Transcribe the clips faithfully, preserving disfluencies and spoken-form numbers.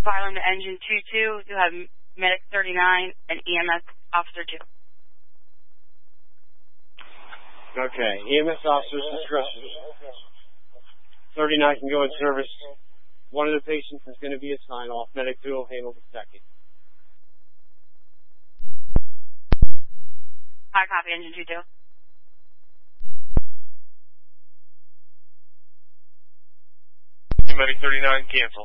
Filing to engine two two, you have medic thirty-nine and E M S officer two. Okay, E M S officer's discretion. thirty-nine can go in service. One of the patients is going to be assigned off. Medic two will handle the second. High copy, engine two two. Medic thirty-nine, cancel.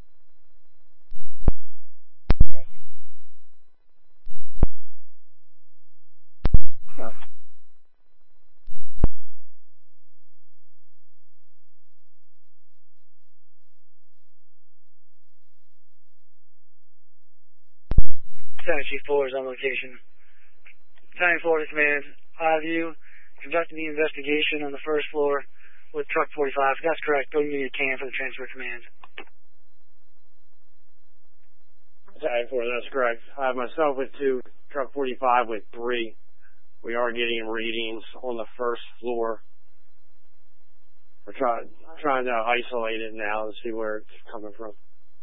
Battalion Chief four is on location. Battalion four to command. I have you conducting the investigation on the first floor with truck forty-five. If that's correct, go to me a can for the transfer command. Battalion four, that's correct. I have myself with two, truck forty-five with three. We are getting readings on the first floor. We're trying trying to isolate it now to see where it's coming from.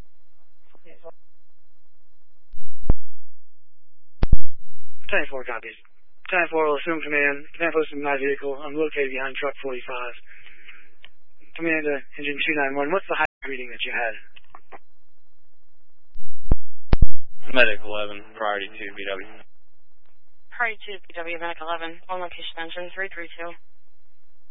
Battalion four copies. Battalion four will assume command. Command post in my vehicle. I'm located behind truck forty-five. Command to engine two nine one. What's the highest reading that you had? Medic eleven, priority two, B W. Priority two, B W, medic eleven. On location, engine three three two.